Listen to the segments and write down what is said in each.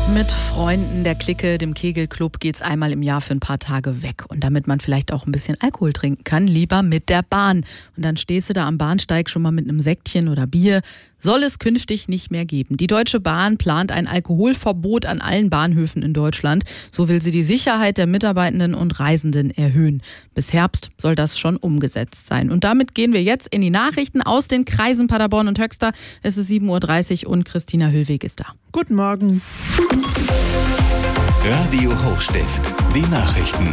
Mit Freunden der Clique, dem Kegelclub, geht's einmal im Jahr für ein paar Tage weg. Und damit man vielleicht auch ein bisschen Alkohol trinken kann, lieber mit der Bahn. Und dann stehst du da am Bahnsteig schon mal mit einem Säckchen oder Bier. Soll es künftig nicht mehr geben. Die Deutsche Bahn plant ein Alkoholverbot an allen Bahnhöfen in Deutschland. So will sie die Sicherheit der Mitarbeitenden und Reisenden erhöhen. Bis Herbst soll das schon umgesetzt sein. Und damit gehen wir jetzt in die Nachrichten aus den Kreisen Paderborn und Höxter. Es ist 7.30 Uhr und Christina Hüllweg ist da. Guten Morgen. Radio Hochstift, die Nachrichten.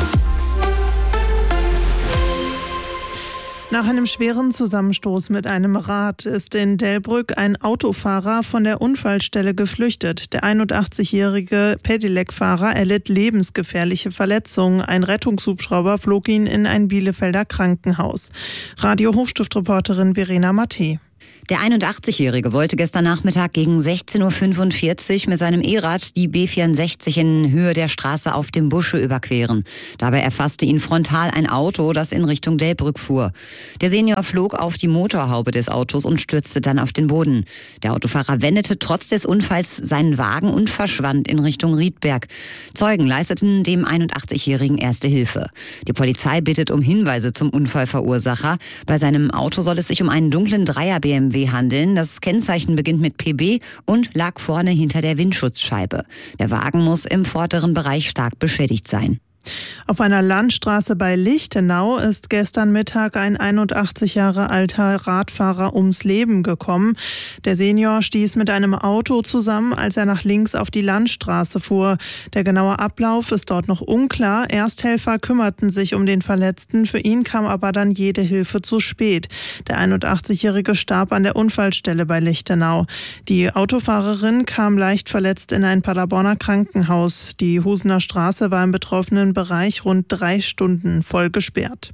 Nach einem schweren Zusammenstoß mit einem Rad ist in Delbrück ein Autofahrer von der Unfallstelle geflüchtet. Der 81-jährige Pedelec-Fahrer erlitt lebensgefährliche Verletzungen. Ein Rettungshubschrauber flog ihn in ein Bielefelder Krankenhaus. Radio Hochstift-Reporterin Verena Matte. Der 81-Jährige wollte gestern Nachmittag gegen 16.45 Uhr mit seinem E-Rad die B64 in Höhe der Straße auf dem Busche überqueren. Dabei erfasste ihn frontal ein Auto, das in Richtung Delbrück fuhr. Der Senior flog auf die Motorhaube des Autos und stürzte dann auf den Boden. Der Autofahrer wendete trotz des Unfalls seinen Wagen und verschwand in Richtung Riedberg. Zeugen leisteten dem 81-Jährigen erste Hilfe. Die Polizei bittet um Hinweise zum Unfallverursacher. Bei seinem Auto soll es sich um einen dunklen Dreier BMW handeln. Das Kennzeichen beginnt mit PB und lag vorne hinter der Windschutzscheibe. Der Wagen muss im vorderen Bereich stark beschädigt sein. Auf einer Landstraße bei Lichtenau ist gestern Mittag ein 81 Jahre alter Radfahrer ums Leben gekommen. Der Senior stieß mit einem Auto zusammen, als er nach links auf die Landstraße fuhr. Der genaue Ablauf ist dort noch unklar. Ersthelfer kümmerten sich um den Verletzten. Für ihn kam aber dann jede Hilfe zu spät. Der 81-Jährige starb an der Unfallstelle bei Lichtenau. Die Autofahrerin kam leicht verletzt in ein Paderborner Krankenhaus. Die Husener Straße war im betroffenen Bereich rund 3 Stunden voll gesperrt.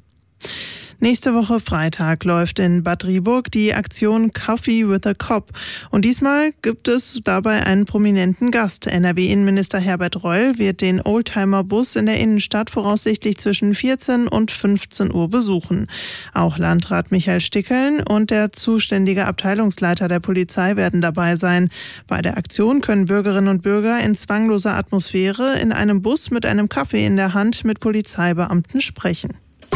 Nächste Woche Freitag läuft in Bad Driburg die Aktion Coffee with a Cop. Und diesmal gibt es dabei einen prominenten Gast. NRW-Innenminister Herbert Reul wird den Oldtimer-Bus in der Innenstadt voraussichtlich zwischen 14 und 15 Uhr besuchen. Auch Landrat Michael Stickeln und der zuständige Abteilungsleiter der Polizei werden dabei sein. Bei der Aktion können Bürgerinnen und Bürger in zwangloser Atmosphäre in einem Bus mit einem Kaffee in der Hand mit Polizeibeamten sprechen.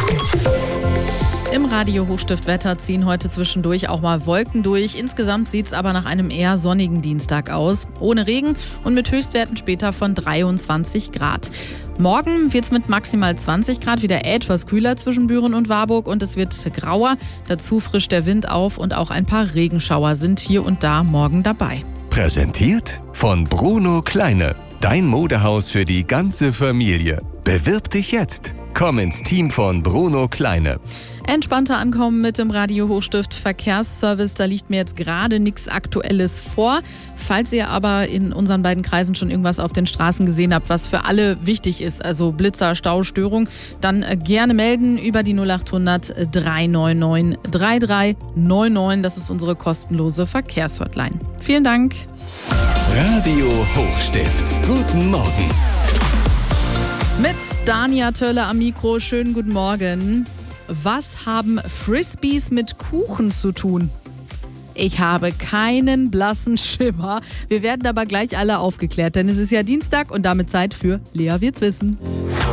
Im Radio Hochstiftwetter ziehen heute zwischendurch auch mal Wolken durch. Insgesamt sieht es aber nach einem eher sonnigen Dienstag aus. Ohne Regen und mit Höchstwerten später von 23 Grad. Morgen wird es mit maximal 20 Grad wieder etwas kühler zwischen Büren und Warburg und es wird grauer. Dazu frischt der Wind auf und auch ein paar Regenschauer sind hier und da morgen dabei. Präsentiert von Bruno Kleine. Dein Modehaus für die ganze Familie. Bewirb dich jetzt. Komm ins Team von Bruno Kleine. Entspannter ankommen mit dem Radio Hochstift Verkehrsservice. Da liegt mir jetzt gerade nichts Aktuelles vor. Falls ihr aber in unseren beiden Kreisen schon irgendwas auf den Straßen gesehen habt, was für alle wichtig ist, also Blitzer, Stau, Störung, dann gerne melden über die 0800 399 3399. Das ist unsere kostenlose Verkehrshotline. Vielen Dank. Radio Hochstift. Guten Morgen. Mit Dania Tölle am Mikro. Schönen guten Morgen. Was haben Frisbees mit Kuchen zu tun? Ich habe keinen blassen Schimmer. Wir werden aber gleich alle aufgeklärt, denn es ist ja Dienstag und damit Zeit für Lea wird's wissen.